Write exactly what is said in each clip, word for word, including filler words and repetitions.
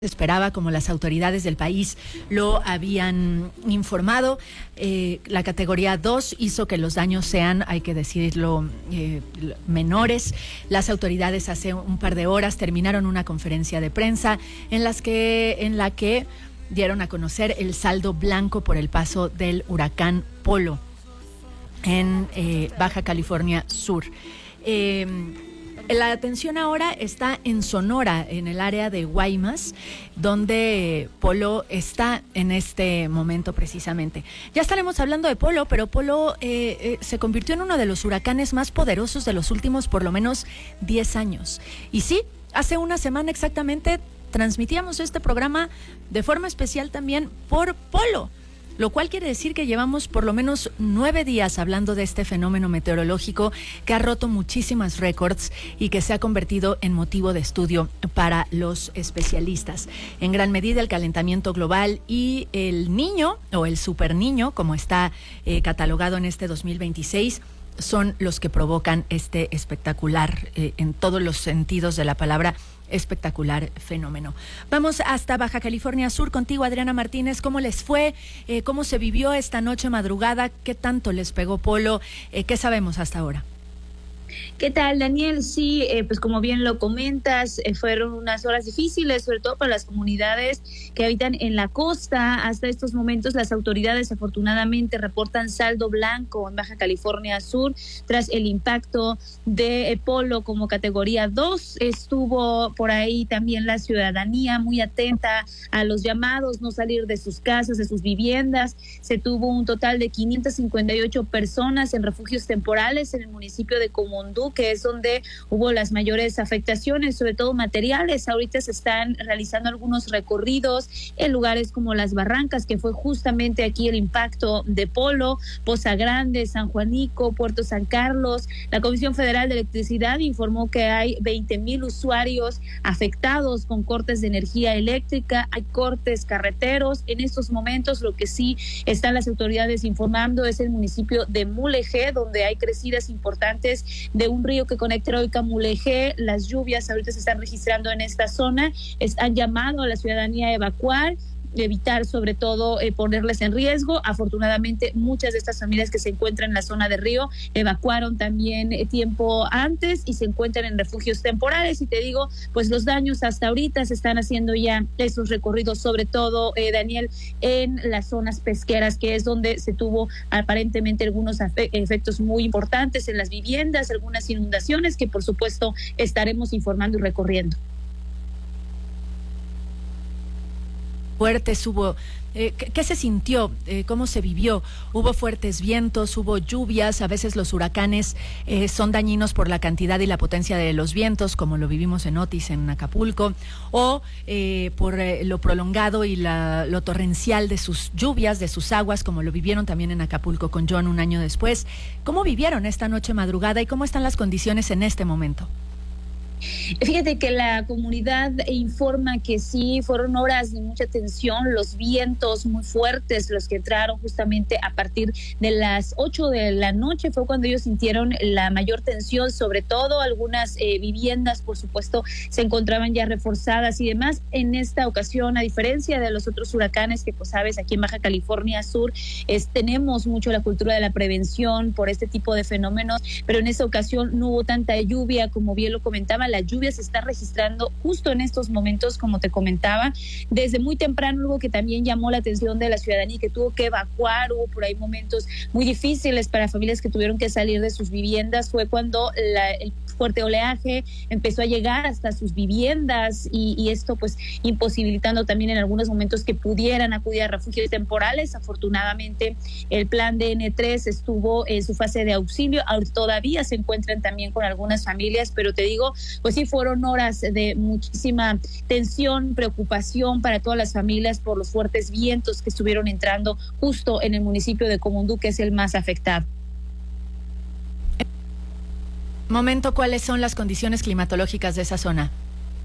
esperaba, como las autoridades del país lo habían informado. Eh, la categoría dos hizo que los daños sean, hay que decirlo, eh, menores. Las autoridades hace un par de horas terminaron una conferencia de prensa en las que, en la que dieron a conocer el saldo blanco por el paso del huracán Polo en eh, Baja California Sur. Eh, La atención ahora está en Sonora, en el área de Guaymas, donde Polo está en este momento precisamente. Ya estaremos hablando de Polo, pero Polo eh, eh, se convirtió en uno de los huracanes más poderosos de los últimos por lo menos diez años. Y sí, hace una semana exactamente transmitíamos este programa de forma especial también por Polo, lo cual quiere decir que llevamos por lo menos nueve días hablando de este fenómeno meteorológico que ha roto muchísimas récords y que se ha convertido en motivo de estudio para los especialistas. En gran medida el calentamiento global y el niño o el superniño, como está eh, catalogado en este dos mil veintiséis, son los que provocan este espectacular, eh, en todos los sentidos de la palabra, espectacular fenómeno. Vamos hasta Baja California Sur contigo, Adriana Martínez. ¿Cómo les fue? Eh, ¿Cómo se vivió esta noche madrugada? ¿Qué tanto les pegó Polo? Eh, ¿Qué sabemos hasta ahora? ¿Qué tal, Daniel? Sí, eh, pues como bien lo comentas, eh, fueron unas horas difíciles, sobre todo para las comunidades que habitan en la costa. Hasta estos momentos las autoridades afortunadamente reportan saldo blanco en Baja California Sur tras el impacto de Polo como categoría dos. Estuvo por ahí también la ciudadanía muy atenta a los llamados, no salir de sus casas, de sus viviendas. Se tuvo un total de quinientas cincuenta y ocho personas en refugios temporales en el municipio de Comondú, que es donde hubo las mayores afectaciones, sobre todo materiales. Ahorita se están realizando algunos recorridos en lugares como Las Barrancas, que fue justamente aquí el impacto de Polo, Poza Grande, San Juanico, Puerto San Carlos. La Comisión Federal de Electricidad informó que hay veinte mil usuarios afectados con cortes de energía eléctrica, hay cortes carreteros. En estos momentos lo que sí están las autoridades informando es el municipio de Mulegé, donde hay crecidas importantes de un río que conecta Heroica Mulegé. Las lluvias ahorita se están registrando en esta zona. Es, han llamado a la ciudadanía a evacuar, evitar sobre todo eh, ponerles en riesgo. Afortunadamente muchas de estas familias que se encuentran en la zona de río evacuaron también eh, tiempo antes y se encuentran en refugios temporales. Y te digo, pues los daños hasta ahorita se están haciendo ya esos recorridos, sobre todo eh, Daniel, en las zonas pesqueras, que es donde se tuvo aparentemente algunos efectos muy importantes en las viviendas, algunas inundaciones que por supuesto estaremos informando y recorriendo. Fuertes hubo, eh, ¿qué, ¿qué se sintió? Eh, ¿Cómo se vivió? ¿Hubo fuertes vientos? ¿Hubo lluvias? A veces los huracanes eh, son dañinos por la cantidad y la potencia de los vientos, como lo vivimos en Otis, en Acapulco, o eh, por eh, lo prolongado y la, lo torrencial de sus lluvias, de sus aguas, como lo vivieron también en Acapulco con John un año después. ¿Cómo vivieron esta noche madrugada y cómo están las condiciones en este momento? Fíjate que la comunidad informa que sí, fueron horas de mucha tensión, los vientos muy fuertes, los que entraron justamente a partir de las ocho de la noche, fue cuando ellos sintieron la mayor tensión, sobre todo algunas eh, viviendas, por supuesto, se encontraban ya reforzadas y demás. En esta ocasión, a diferencia de los otros huracanes que, pues sabes, aquí en Baja California Sur es, tenemos mucho la cultura de la prevención por este tipo de fenómenos, pero en esta ocasión no hubo tanta lluvia, como bien lo comentaba. La lluvia se está registrando justo en estos momentos, como te comentaba. Desde muy temprano, algo que también llamó la atención de la ciudadanía, que tuvo que evacuar, hubo por ahí momentos muy difíciles para familias que tuvieron que salir de sus viviendas, fue cuando la, el fuerte oleaje empezó a llegar hasta sus viviendas y, y esto pues imposibilitando también en algunos momentos que pudieran acudir a refugios temporales. Afortunadamente el plan de N tres estuvo en su fase de auxilio, ahora todavía se encuentran también con algunas familias, pero te digo, pues sí fueron horas de muchísima tensión, preocupación para todas las familias por los fuertes vientos que estuvieron entrando justo en el municipio de Comondú, que es el más afectado. Momento, ¿cuáles son las condiciones climatológicas de esa zona?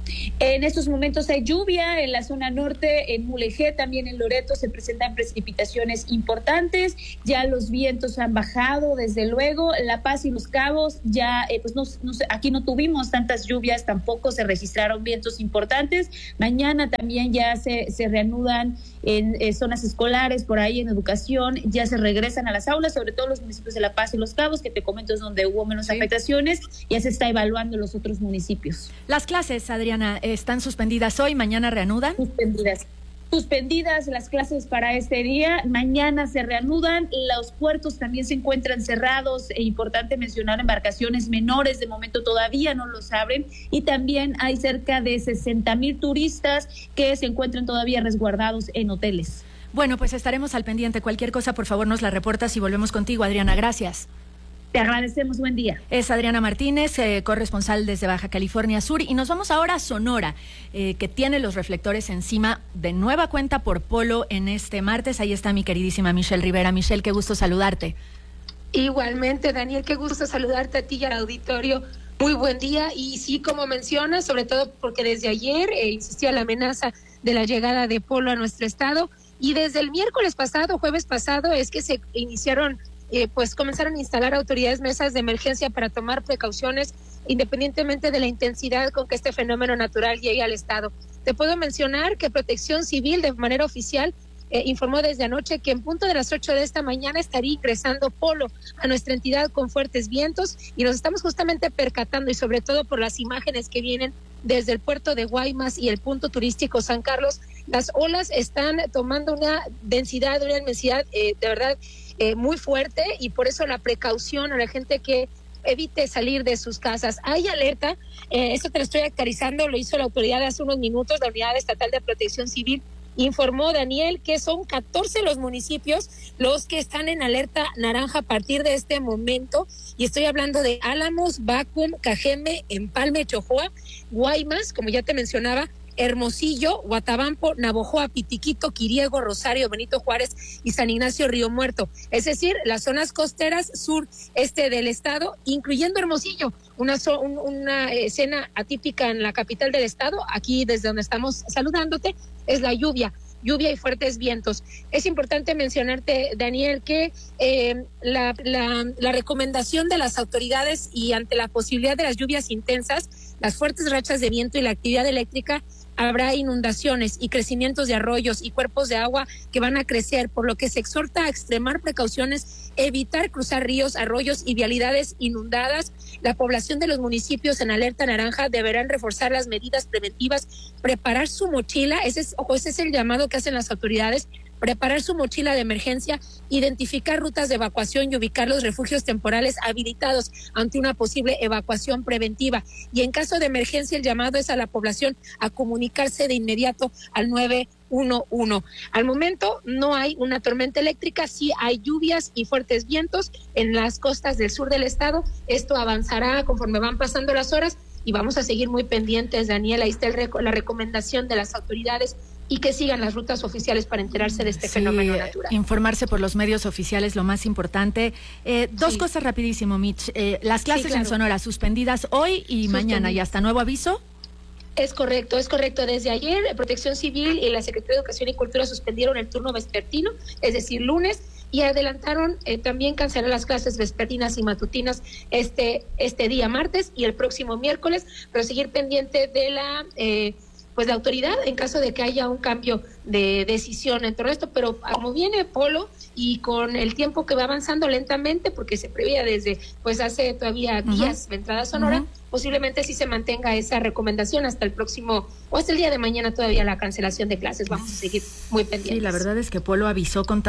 En estos momentos hay lluvia en la zona norte, en Mulegé, también en Loreto se presentan precipitaciones importantes, ya los vientos han bajado desde luego, La Paz y Los Cabos ya, eh, pues no, no sé, aquí no tuvimos tantas lluvias, tampoco se registraron vientos importantes, mañana también ya se, se reanudan en eh, zonas escolares, por ahí en educación, ya se regresan a las aulas, sobre todo los municipios de La Paz y Los Cabos, que te comento es donde hubo menos sí. afectaciones, ya se está evaluando los otros municipios. Las clases, Adriana, están suspendidas hoy, mañana reanudan. Suspendidas. Suspendidas las clases para este día, mañana se reanudan, los puertos también se encuentran cerrados, e importante mencionar embarcaciones menores, de momento todavía no los abren, y también hay cerca de sesenta mil turistas que se encuentran todavía resguardados en hoteles. Bueno, pues estaremos al pendiente, cualquier cosa por favor nos la reportas y volvemos contigo, Adriana, gracias. Te agradecemos, buen día. Es Adriana Martínez, eh, corresponsal desde Baja California Sur, y nos vamos ahora a Sonora, eh, que tiene los reflectores encima de nueva cuenta por Polo en este martes. Ahí está mi queridísima Michelle Rivera. Michelle, qué gusto saludarte. Igualmente, Daniel, qué gusto saludarte a ti y al auditorio. Muy buen día, y sí, como mencionas, sobre todo porque desde ayer eh, insistía la amenaza de la llegada de Polo a nuestro estado, y desde el miércoles pasado, jueves pasado, es que se iniciaron Eh, pues comenzaron a instalar autoridades mesas de emergencia para tomar precauciones independientemente de la intensidad con que este fenómeno natural llegue al estado. Te puedo mencionar que Protección Civil de manera oficial eh, informó desde anoche que en punto de las ocho de esta mañana estaría ingresando Polo a nuestra entidad con fuertes vientos, y nos estamos justamente percatando, y sobre todo por las imágenes que vienen desde el puerto de Guaymas y el punto turístico San Carlos, las olas están tomando una densidad, una inmensidad eh, de verdad Eh, muy fuerte, y por eso la precaución a la gente que evite salir de sus casas. Hay alerta, eh, esto te lo estoy actualizando, lo hizo la autoridad hace unos minutos, la Unidad Estatal de Protección Civil informó, Daniel, que son catorce los municipios los que están en alerta naranja a partir de este momento, y estoy hablando de Álamos, Bacum, Cajeme, Empalme, Chojoa, Guaymas, como ya te mencionaba, Hermosillo, Guatabampo, Navojoa, Pitiquito, Quiriego, Rosario, Benito Juárez y San Ignacio Río Muerto. Es decir, las zonas costeras sur este del estado, incluyendo Hermosillo, una, so, un, una escena atípica en la capital del estado, aquí desde donde estamos saludándote, es la lluvia. lluvia y fuertes vientos. Es importante mencionarte, Daniel, que eh, la, la, la recomendación de las autoridades, y ante la posibilidad de las lluvias intensas, las fuertes rachas de viento y la actividad eléctrica, habrá inundaciones y crecimientos de arroyos y cuerpos de agua que van a crecer, por lo que se exhorta a extremar precauciones, evitar cruzar ríos, arroyos y vialidades inundadas. La población de los municipios en alerta naranja deberán reforzar las medidas preventivas, preparar su mochila, ese es, ojo, ese es el llamado que hacen las autoridades, preparar su mochila de emergencia, identificar rutas de evacuación y ubicar los refugios temporales habilitados ante una posible evacuación preventiva. Y en caso de emergencia, el llamado es a la población a comunicarse de inmediato al nueve uno uno. Al momento no hay una tormenta eléctrica, sí hay lluvias y fuertes vientos en las costas del sur del estado. Esto avanzará conforme van pasando las horas y vamos a seguir muy pendientes, Daniela. Ahí está el rec- la recomendación de las autoridades, y que sigan las rutas oficiales para enterarse de este sí, fenómeno natural. Informarse por los medios oficiales, lo más importante. Eh, dos sí. cosas rapidísimo, Mitch. Eh, las clases sí, claro. en Sonora suspendidas hoy y mañana, y hasta nuevo aviso. Es correcto, es correcto. Desde ayer, Protección Civil y la Secretaría de Educación y Cultura suspendieron el turno vespertino, es decir, lunes, y adelantaron eh, también cancelar las clases vespertinas y matutinas este, este día martes y el próximo miércoles, pero seguir pendiente de la... Eh, pues la autoridad en caso de que haya un cambio de decisión en todo esto, pero como viene Polo y con el tiempo que va avanzando lentamente, porque se preveía desde pues hace todavía días uh-huh. de entrada Sonora, uh-huh. posiblemente sí se mantenga esa recomendación hasta el próximo, o hasta el día de mañana todavía la cancelación de clases. Vamos a seguir muy pendientes. Sí, la verdad es que Polo avisó con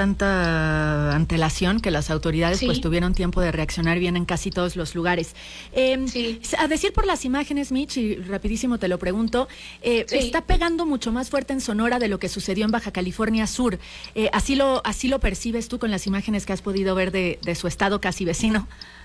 tanta antelación que las autoridades sí. pues tuvieron tiempo de reaccionar bien en casi todos los lugares. Eh, sí. A decir por las imágenes, Mitch, y rapidísimo te lo pregunto, eh, sí. está pegando mucho más fuerte en Sonora de lo que sucedió en Baja California Sur. Eh, así lo, así lo percibes tú con las imágenes que has podido ver de, de su estado casi vecino.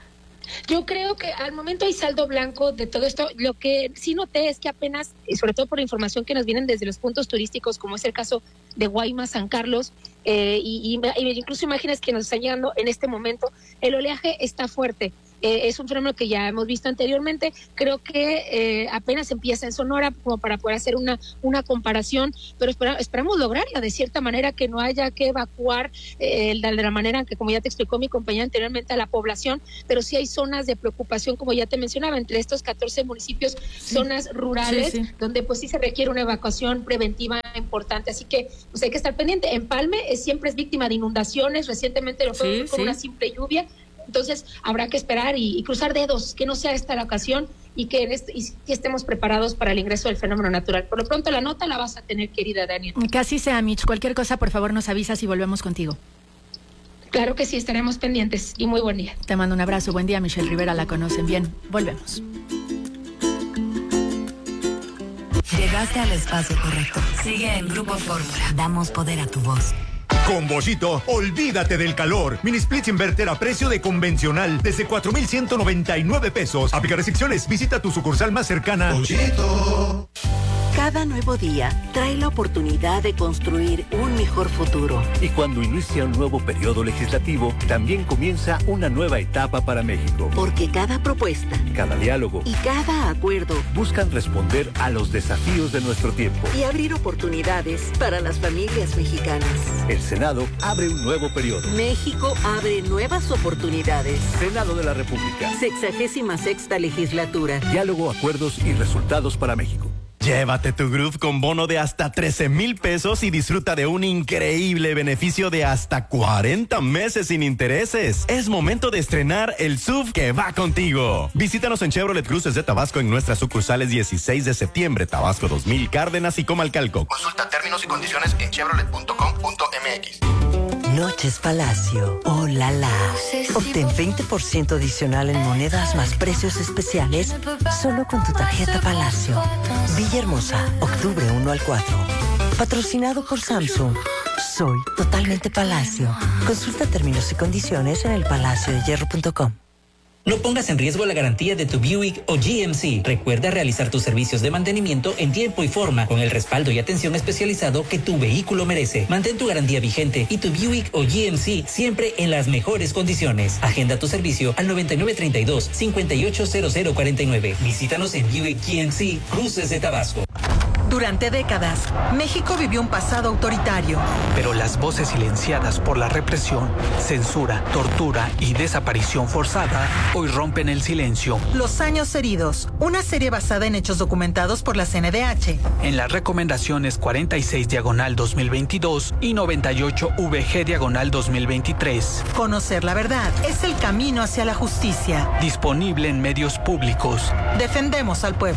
Yo creo que al momento hay saldo blanco de todo esto. Lo que sí noté es que apenas, y sobre todo por la información que nos vienen desde los puntos turísticos, como es el caso de Guaymas, San Carlos, eh, y, y, y incluso imágenes que nos están llegando en este momento, el oleaje está fuerte. eh, es un fenómeno que ya hemos visto anteriormente. Creo que eh, apenas empieza en Sonora como para poder hacer una, una comparación, pero espera, esperamos lograrla de cierta manera, que no haya que evacuar eh, de la manera en que, como ya te explicó mi compañera anteriormente, a la población, pero sí hay zonas de preocupación, como ya te mencionaba, entre estos catorce municipios, sí. zonas rurales, sí, sí. donde pues sí se requiere una evacuación preventiva importante, así que pues hay que estar pendiente. Empalme es, siempre es víctima de inundaciones, recientemente lo fue sí, con sí. una simple lluvia, entonces habrá que esperar y, y cruzar dedos, que no sea esta la ocasión y que, en este, y que estemos preparados para el ingreso del fenómeno natural. Por lo pronto la nota la vas a tener, querida Daniel. Que así sea, Mitch. Cualquier cosa, por favor, nos avisas y volvemos contigo. Claro que sí, estaremos pendientes y muy buen día. Te mando un abrazo, buen día. Michelle Rivera, la conocen bien. Volvemos. Llegaste al espacio correcto. Sigue en Grupo Fórmula. Damos poder a tu voz. Con Bollito, olvídate del calor. Mini Splits Inverter a precio de convencional desde cuatro mil ciento noventa y nueve pesos. Aplica restricciones. Visita tu sucursal más cercana. Bollito. Cada nuevo día trae la oportunidad de construir un mejor futuro. Y cuando inicia un nuevo periodo legislativo, también comienza una nueva etapa para México. Porque cada propuesta, cada diálogo y cada acuerdo buscan responder a los desafíos de nuestro tiempo y abrir oportunidades para las familias mexicanas. El Senado abre un nuevo periodo. México abre nuevas oportunidades. Senado de la República. Sexagésima sexta legislatura. Diálogo, acuerdos y resultados para México. Llévate tu Groove con bono de hasta trece mil pesos y disfruta de un increíble beneficio de hasta cuarenta meses sin intereses. Es momento de estrenar el S U V que va contigo. Visítanos en Chevrolet Cruces de Tabasco en nuestras sucursales dieciséis de septiembre, Tabasco dos mil, Cárdenas y Comalcalco. Consulta términos y condiciones en chevrolet punto com punto m x. Noches Palacio. ¡Oh, la, la! Obtén veinte por ciento adicional en monedas más precios especiales solo con tu tarjeta Palacio. Villahermosa, octubre uno al cuatro. Patrocinado por Samsung. Soy totalmente Palacio. Consulta términos y condiciones en el palacio de hierro punto com. No pongas en riesgo la garantía de tu Buick o G M C. Recuerda realizar tus servicios de mantenimiento en tiempo y forma, con el respaldo y atención especializado que tu vehículo merece. Mantén tu garantía vigente y tu Buick o G M C siempre en las mejores condiciones. Agenda tu servicio al noventa y nueve treinta y dos, cincuenta y ocho cero cero cuarenta y nueve. Visítanos en Buick G M C, Cruces de Tabasco. Durante décadas, México vivió un pasado autoritario. Pero las voces silenciadas por la represión, censura, tortura y desaparición forzada hoy rompen el silencio. Los años heridos, una serie basada en hechos documentados por la C N D H. En las recomendaciones cuarenta y seis diagonal dos mil veintidós y noventa y ocho V G diagonal dos mil veintitrés. Conocer la verdad es el camino hacia la justicia. Disponible en medios públicos. Defendemos al pueblo.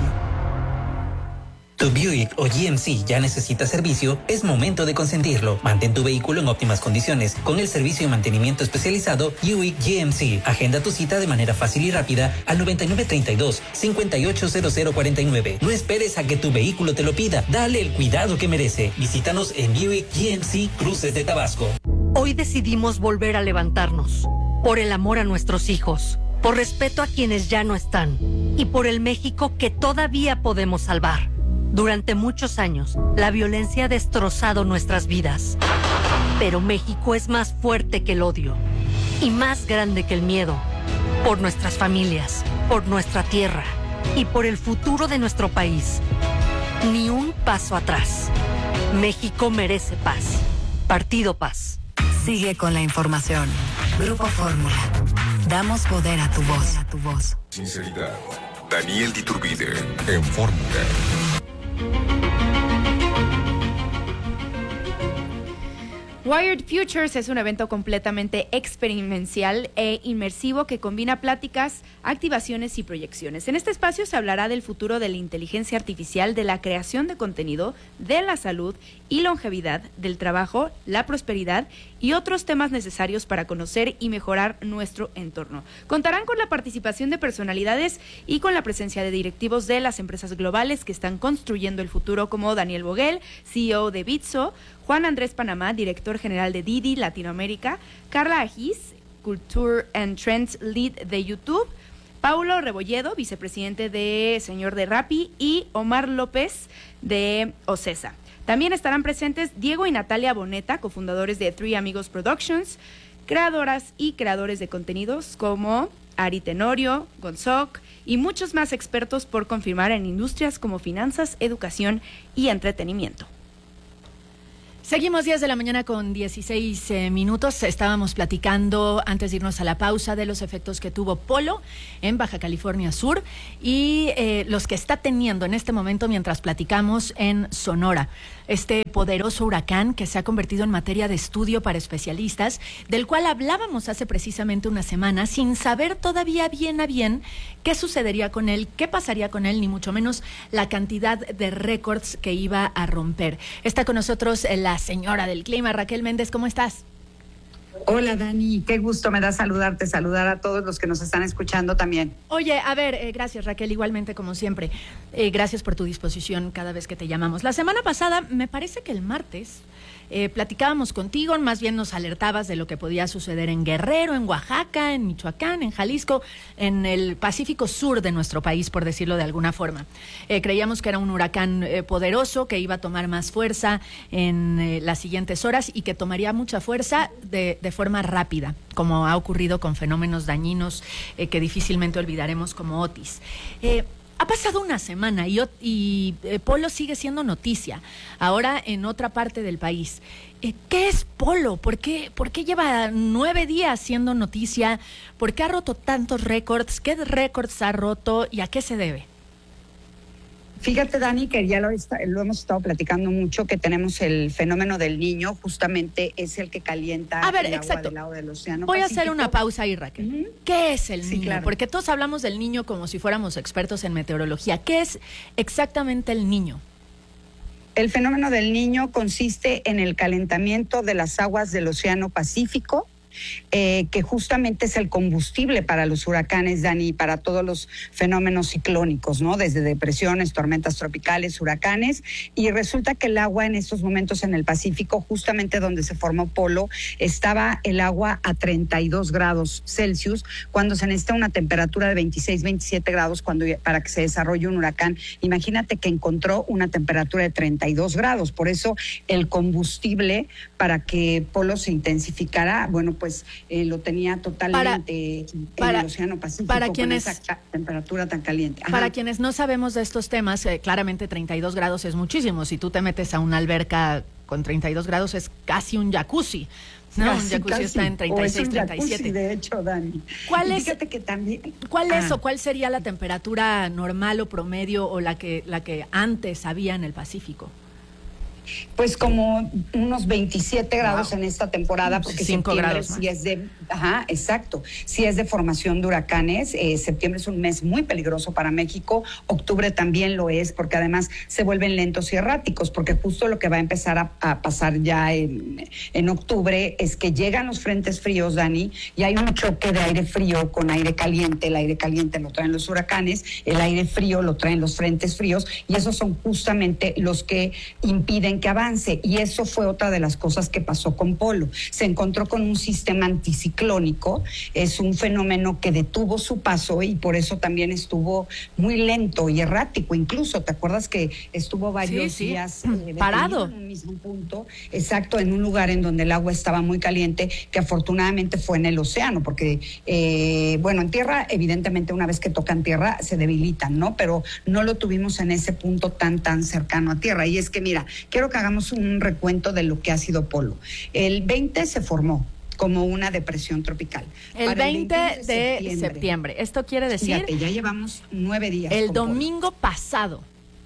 Tu Buick o G M C ya necesita servicio, es momento de consentirlo. Mantén tu vehículo en óptimas condiciones con el servicio y mantenimiento especializado Buick G M C. Agenda tu cita de manera fácil y rápida al noventa y nueve treinta y dos, cincuenta y ocho cero cero cuarenta y nueve. No esperes a que tu vehículo te lo pida. Dale el cuidado que merece. Visítanos en Buick G M C Cruces de Tabasco. Hoy decidimos volver a levantarnos. Por el amor a nuestros hijos. Por respeto a quienes ya no están. Y por el México que todavía podemos salvar. Durante muchos años, la violencia ha destrozado nuestras vidas. Pero México es más fuerte que el odio y más grande que el miedo. Por nuestras familias, por nuestra tierra y por el futuro de nuestro país. Ni un paso atrás. México merece paz. Partido Paz. Sigue con la información. Grupo Fórmula. Damos poder a tu voz. A tu voz. Sinceridad. Daniel de Iturbide en Fórmula. Wired Futures es un evento completamente experimental e inmersivo que combina pláticas, activaciones y proyecciones. En este espacio se hablará del futuro de la inteligencia artificial, de la creación de contenido, de la salud y longevidad, del trabajo, la prosperidad y otros temas necesarios para conocer y mejorar nuestro entorno. Contarán con la participación de personalidades y con la presencia de directivos de las empresas globales que están construyendo el futuro, como Daniel Vogel, C E O de Bitso, Juan Andrés Panamá, director general de Didi Latinoamérica, Carla Agis, Culture and Trends Lead de YouTube, Paulo Rebolledo, vicepresidente de Señor de Rappi, y Omar López de Ocesa. También estarán presentes Diego y Natalia Boneta, cofundadores de Three Amigos Productions, creadoras y creadores de contenidos como Ari Tenorio, Gonzoc y muchos más expertos por confirmar en industrias como finanzas, educación y entretenimiento. Seguimos diez de la mañana con dieciséis eh, minutos. Estábamos platicando antes de irnos a la pausa de los efectos que tuvo Polo en Baja California Sur y eh, los que está teniendo en este momento mientras platicamos en Sonora. Este poderoso huracán que se ha convertido en materia de estudio para especialistas, del cual hablábamos hace precisamente una semana sin saber todavía bien a bien qué sucedería con él, qué pasaría con él, ni mucho menos la cantidad de récords que iba a romper. Está con nosotros la señora del clima, Raquel Méndez, ¿cómo estás? Hola Dani, qué gusto me da saludarte, saludar a todos los que nos están escuchando también. Oye, a ver, eh, gracias Raquel, igualmente como siempre, eh, gracias por tu disposición cada vez que te llamamos. La semana pasada, me parece que el martes, eh, platicábamos contigo, más bien nos alertabas de lo que podía suceder en Guerrero, en Oaxaca, en Michoacán, en Jalisco, en el Pacífico Sur de nuestro país, por decirlo de alguna forma. Eh, creíamos que era un huracán eh, poderoso, que iba a tomar más fuerza en eh, las siguientes horas y que tomaría mucha fuerza de, de forma rápida, como ha ocurrido con fenómenos dañinos eh, que difícilmente olvidaremos como Otis. Eh, Ha pasado una semana y, y eh, Polo sigue siendo noticia, ahora en otra parte del país. Eh, ¿Qué es Polo? ¿Por qué, ¿Por qué lleva nueve días siendo noticia? ¿Por qué ha roto tantos récords? ¿Qué récords ha roto y a qué se debe? Fíjate, Dani, que ya lo, está, lo hemos estado platicando mucho, que tenemos el fenómeno del Niño, justamente es el que calienta a ver, el exacto. agua del lado del océano Voy Pacífico. a hacer una pausa ahí, Raquel. Uh-huh. ¿Qué es el sí, Niño? Claro. Porque todos hablamos del Niño como si fuéramos expertos en meteorología. ¿Qué es exactamente el Niño? El fenómeno del Niño consiste en el calentamiento de las aguas del océano Pacífico, Eh, que justamente es el combustible para los huracanes, Dani, para todos los fenómenos ciclónicos, ¿no? Desde depresiones, tormentas tropicales, huracanes, y resulta que el agua en estos momentos en el Pacífico, justamente donde se formó Polo, estaba el agua a treinta y dos grados Celsius, cuando se necesita una temperatura de veintiséis, veintisiete grados cuando, para que se desarrolle un huracán. Imagínate que encontró una temperatura de treinta y dos grados, por eso el combustible para que Polo se intensificara, bueno, pues pues eh, lo tenía totalmente para, en para, el océano Pacífico para quienes, con esa temperatura tan caliente. Ajá. Para quienes no sabemos de estos temas, eh, claramente treinta y dos grados es muchísimo. Si tú te metes a una alberca con treinta y dos grados es casi un jacuzzi. No, casi, un jacuzzi casi. Está en treinta y seis, treinta y siete. Jacuzzi, de hecho, Dani. ¿Cuál es, Fíjate que también, ¿cuál ah. es o cuál sería la temperatura normal o promedio o la que, la que antes había en el Pacífico? Pues como unos veintisiete grados wow. en esta temporada, porque cinco grados si es de, ajá, exacto, si es de formación de huracanes, eh, septiembre es un mes muy peligroso para México, octubre también lo es, porque además se vuelven lentos y erráticos, porque justo lo que va a empezar a, a pasar ya en, en octubre es que llegan los frentes fríos, Dani, y hay un choque de aire frío con aire caliente, el aire caliente lo traen los huracanes, el aire frío lo traen los frentes fríos, y esos son justamente los que impiden que avance, y eso fue otra de las cosas que pasó con Polo. Se encontró con un sistema anticiclónico, es un fenómeno que detuvo su paso y por eso también estuvo muy lento y errático, incluso, ¿te acuerdas que estuvo varios sí, sí. días eh, parado en un mismo punto? Exacto, en un lugar en donde el agua estaba muy caliente, que afortunadamente fue en el océano, porque eh, bueno, en tierra evidentemente una vez que tocan tierra se debilitan, ¿no? Pero no lo tuvimos en ese punto tan tan cercano a tierra, y es que mira, quiero que hagamos un recuento de lo que ha sido Polo. El veinte se formó como una depresión tropical. El veinte de septiembre. septiembre. Esto quiere decir... Fíjate, ya llevamos nueve días. El domingo Polo. pasado.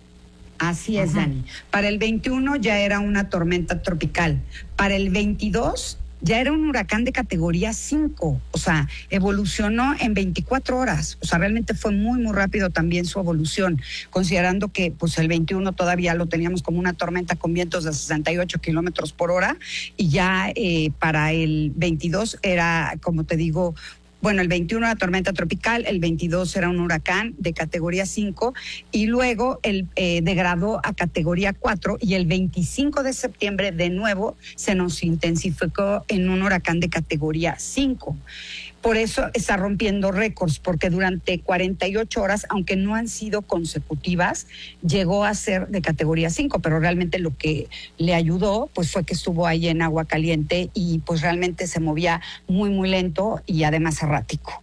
Así es, Ajá. Dani. Para el veintiuno ya era una tormenta tropical. Para el veintidós ya era un huracán de categoría cinco, o sea, evolucionó en veinticuatro horas, o sea, realmente fue muy, muy rápido también su evolución, considerando que pues el veintiuno todavía lo teníamos como una tormenta con vientos de sesenta y ocho kilómetros por hora, y ya eh, para el veintidós era, como te digo, bueno, el veintiuno era tormenta tropical, el veintidós era un huracán de categoría cinco y luego el eh, degradó a categoría cuatro, y el veinticinco de septiembre de nuevo se nos intensificó en un huracán de categoría cinco. Por eso está rompiendo récords, porque durante cuarenta y ocho horas, aunque no han sido consecutivas, llegó a ser de categoría cinco, pero realmente lo que le ayudó pues fue que estuvo ahí en agua caliente y pues realmente se movía muy, muy lento y además errático.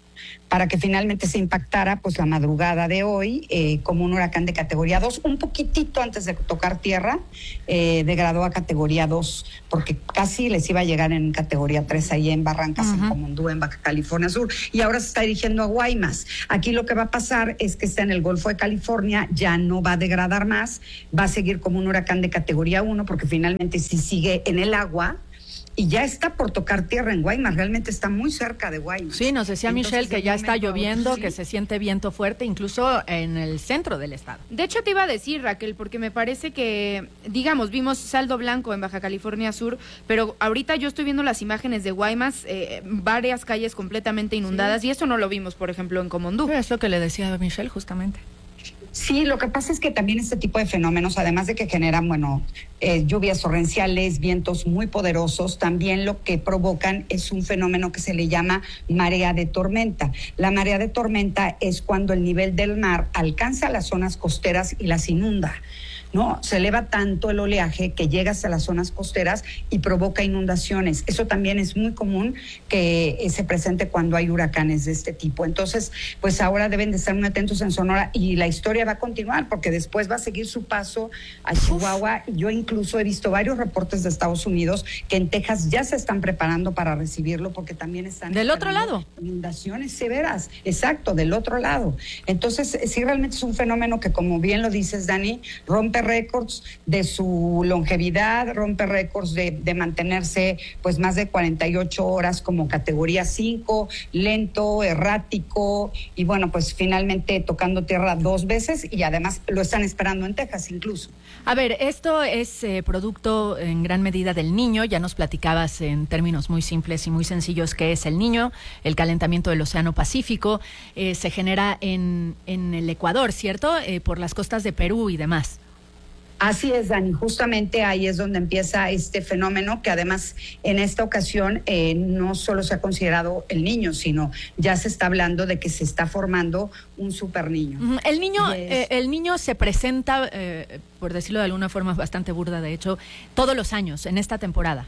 para que finalmente se impactara pues la madrugada de hoy eh, como un huracán de categoría dos, un poquitito antes de tocar tierra, eh, degradó a categoría dos, porque casi les iba a llegar en categoría tres ahí en Barrancas, uh-huh. en Comondú, en Baja California Sur, y ahora se está dirigiendo a Guaymas. Aquí lo que va a pasar es que está en el Golfo de California, ya no va a degradar más, va a seguir como un huracán de categoría uno, porque finalmente si sigue en el agua, y ya está por tocar tierra en Guaymas, realmente está muy cerca de Guaymas. Sí, nos decía Entonces, Michelle que ya está lloviendo, sí. que se siente viento fuerte, incluso en el centro del estado. De hecho, te iba a decir, Raquel, porque me parece que, digamos, vimos saldo blanco en Baja California Sur, pero ahorita yo estoy viendo las imágenes de Guaymas, eh, varias calles completamente inundadas, sí. y eso no lo vimos, por ejemplo, en Comondú. Es lo que le decía a Michelle, justamente. Sí, lo que pasa es que también este tipo de fenómenos, además de que generan, bueno, eh, lluvias torrenciales, vientos muy poderosos, también lo que provocan es un fenómeno que se le llama marea de tormenta. La marea de tormenta es cuando el nivel del mar alcanza las zonas costeras y las inunda. ¿No? Se eleva tanto el oleaje que llega hasta las zonas costeras y provoca inundaciones. Eso también es muy común que se presente cuando hay huracanes de este tipo. Entonces, pues ahora deben de estar muy atentos en Sonora y la historia va a continuar porque después va a seguir su paso a Chihuahua. Yo incluso he visto varios reportes de Estados Unidos que en Texas ya se están preparando para recibirlo porque también están... ¿Del otro lado? Inundaciones severas, exacto, del otro lado. Entonces, sí, realmente es un fenómeno que, como bien lo dices, Dani, rompe récords de su longevidad, rompe récords de, de mantenerse pues más de cuarenta y ocho horas como categoría cinco, lento, errático y bueno, pues finalmente tocando tierra dos veces y además lo están esperando en Texas incluso. A ver, esto es eh, producto en gran medida del Niño, ya nos platicabas en términos muy simples y muy sencillos qué es el Niño, el calentamiento del Océano Pacífico, eh, se genera en, en el Ecuador, ¿cierto? Eh, por las costas de Perú y demás. Así es, Dani, justamente ahí es donde empieza este fenómeno que además en esta ocasión eh, no solo se ha considerado el Niño, sino ya se está hablando de que se está formando un super niño. Uh-huh. El niño, es... eh, el niño se presenta, eh, por decirlo de alguna forma bastante burda, de hecho, todos los años en esta temporada.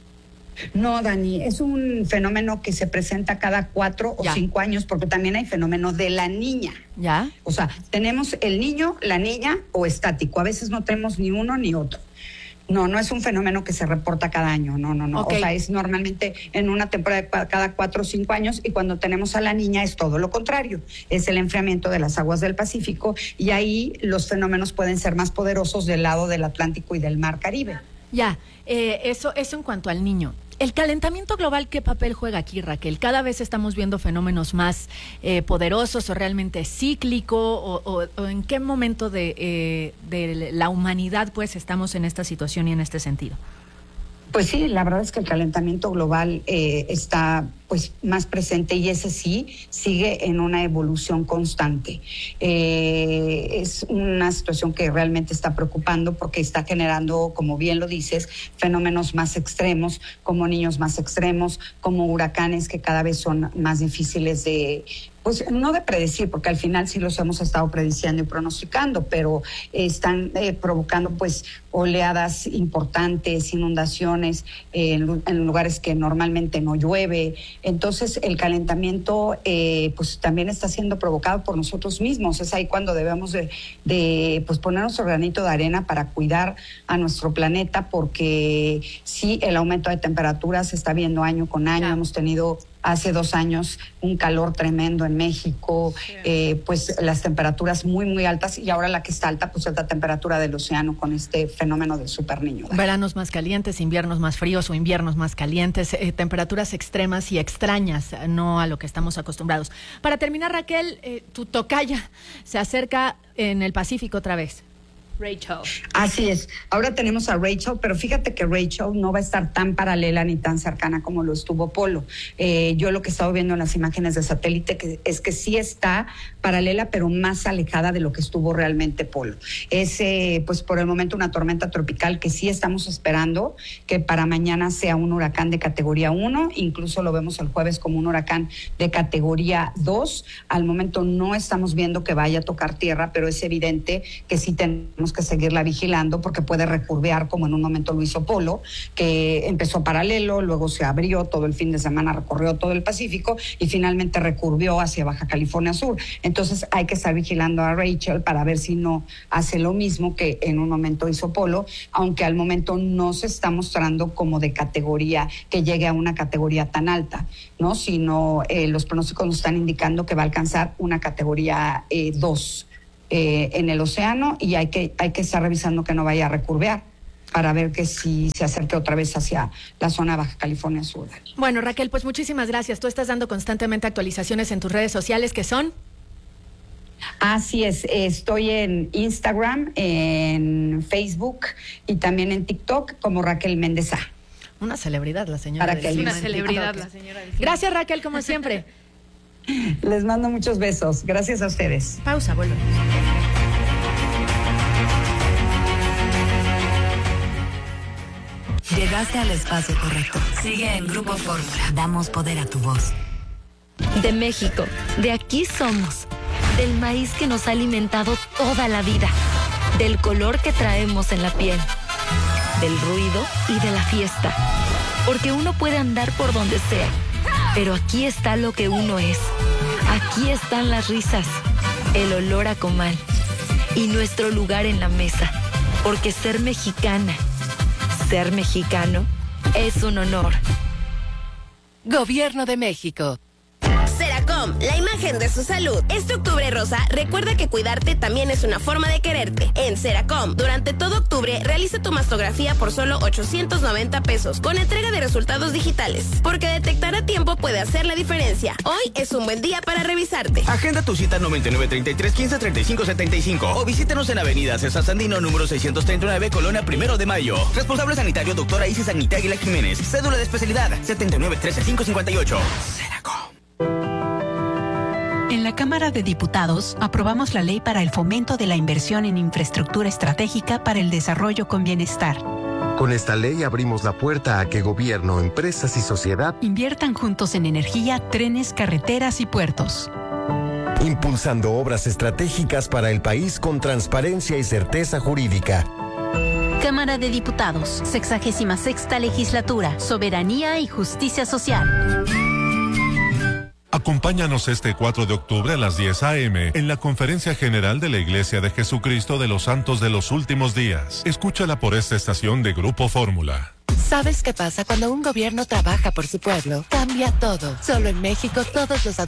No, Dani, es un fenómeno que se presenta cada cuatro o ya. cinco años, porque también hay fenómeno de la niña. ¿Ya? O sea, tenemos el niño, la niña o estático. A veces no tenemos ni uno ni otro. No, no es un fenómeno que se reporta cada año, no, no, no. Okay. O sea, es normalmente en una temporada cada cuatro o cinco años y cuando tenemos a la niña es todo lo contrario. Es el enfriamiento de las aguas del Pacífico y ahí los fenómenos pueden ser más poderosos del lado del Atlántico y del Mar Caribe. Ya, eh, eso, eso en cuanto al Niño. ¿El calentamiento global qué papel juega aquí, Raquel? ¿Cada vez estamos viendo fenómenos más eh, poderosos o realmente cíclico? O, o, o en qué momento de, eh, de la humanidad pues estamos en esta situación y en este sentido? Pues sí, la verdad es que el calentamiento global eh, está pues más presente y ese sí sigue en una evolución constante. Eh, es una situación que realmente está preocupando porque está generando, como bien lo dices, fenómenos más extremos, como niños más extremos, como huracanes que cada vez son más difíciles de... Pues no de predecir, porque al final sí los hemos estado prediciendo y pronosticando, pero están eh, provocando pues oleadas importantes, inundaciones eh, en, en lugares que normalmente no llueve. Entonces el calentamiento eh, pues también está siendo provocado por nosotros mismos. Es ahí cuando debemos de, de pues poner nuestro granito de arena para cuidar a nuestro planeta, porque sí, el aumento de temperaturas se está viendo año con año. Hemos tenido hace dos años un calor tremendo en México, sí. eh, pues las temperaturas muy, muy altas y ahora la que está alta, pues es la temperatura del océano con este fenómeno del superniño. Veranos más calientes, inviernos más fríos o inviernos más calientes, eh, temperaturas extremas y extrañas, no a lo que estamos acostumbrados. Para terminar, Raquel, eh, tu tocaya se acerca en el Pacífico otra vez. Rachel. Así es. Ahora tenemos a Rachel, pero fíjate que Rachel no va a estar tan paralela ni tan cercana como lo estuvo Polo. Eh, yo lo que he estado viendo en las imágenes de satélite que, es que sí está paralela, pero más alejada de lo que estuvo realmente Polo. Es, eh, pues por el momento, una tormenta tropical que sí estamos esperando que para mañana sea un huracán de categoría uno, incluso lo vemos el jueves como un huracán de categoría dos. Al momento no estamos viendo que vaya a tocar tierra, pero es evidente que sí tenemos tenemos que seguirla vigilando porque puede recurvear como en un momento lo hizo Polo, que empezó paralelo, luego se abrió todo el fin de semana, recorrió todo el Pacífico y finalmente recurvió hacia Baja California Sur. Entonces hay que estar vigilando a Rachel para ver si no hace lo mismo que en un momento hizo Polo, aunque al momento no se está mostrando como de categoría, que llegue a una categoría tan alta, ¿no? Sino eh, los pronósticos nos están indicando que va a alcanzar una categoría dos eh, en el océano y hay que, hay que estar revisando que no vaya a recurvear para ver que si se acerque otra vez hacia la zona de Baja California Sur. Bueno, Raquel, pues muchísimas gracias. Tú estás dando constantemente actualizaciones en tus redes sociales, ¿qué son? Así es, estoy en Instagram, en Facebook y también en TikTok como Raquel Méndez A. Una celebridad la señora. Para que una celebridad la señora. Gracias, Raquel, como siempre. Les mando muchos besos. Gracias a ustedes. Pausa, vuelvo. Llegaste al espacio correcto. Sigue en Grupo Fórmula. Damos poder a tu voz. De México, de aquí somos. Del maíz que nos ha alimentado toda la vida. Del color que traemos en la piel. Del ruido y de la fiesta. Porque uno puede andar por donde sea. Pero aquí está lo que uno es. Aquí están las risas. El olor a comal. Y nuestro lugar en la mesa. Porque ser mexicana, ser mexicano, es un honor. Gobierno de México. Seracom, la imagen de su salud. Este octubre rosa, recuerda que cuidarte también es una forma de quererte. En Seracom, durante todo octubre, realiza tu mastografía por solo ochocientos noventa pesos, con entrega de resultados digitales. Porque detectar a tiempo puede hacer la diferencia. Hoy es un buen día para revisarte. Agenda tu cita noventa y nueve, treinta y tres, quince, treinta y cinco, setenta y cinco o visítenos en Avenida César Sandino, número seiscientos treinta y nueve, Colonia Primero de Mayo. Responsable sanitario, doctora Isis Agnita Aguila Jiménez. Cédula de especialidad, setenta y nueve, trece, quinientos cincuenta y ocho. Seracom. En la Cámara de Diputados aprobamos la ley para el fomento de la inversión en infraestructura estratégica para el desarrollo con bienestar. Con esta ley abrimos la puerta a que gobierno, empresas y sociedad inviertan juntos en energía, trenes, carreteras y puertos. Impulsando obras estratégicas para el país con transparencia y certeza jurídica. Cámara de Diputados, sexagésima sexta legislatura, soberanía y justicia social. Acompáñanos este cuatro de octubre a las diez a eme en la Conferencia General de la Iglesia de Jesucristo de los Santos de los Últimos Días. Escúchala por esta estación de Grupo Fórmula. ¿Sabes qué pasa cuando un gobierno trabaja por su pueblo? Cambia todo. Solo en México todos los